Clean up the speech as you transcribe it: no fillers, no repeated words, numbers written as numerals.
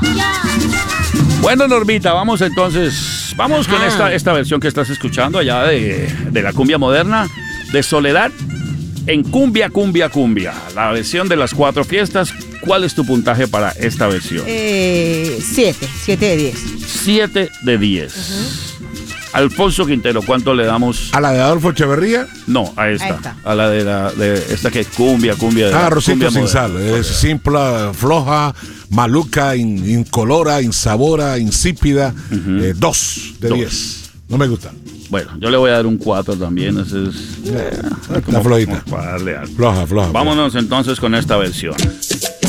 Bueno, Normita, vamos entonces. Vamos con esta versión que estás escuchando allá de la cumbia moderna, de Soledad en Cumbia, Cumbia, Cumbia. La versión de las 4 fiestas. ¿Cuál es tu puntaje para esta versión? 7 de 10. 7 de 10. Alfonso Quintero, ¿cuánto le damos? ¿A la de Adolfo Echeverría? No, a esta. A la de esta que es cumbia. Arrocito sin sal. Es simple, floja, maluca, incolora, insabora, insípida. 2 de 10. No me gusta. Bueno, yo le voy a dar un 4 también. Ese es la flojita. Para darle algo. Floja. Vámonos entonces con esta versión.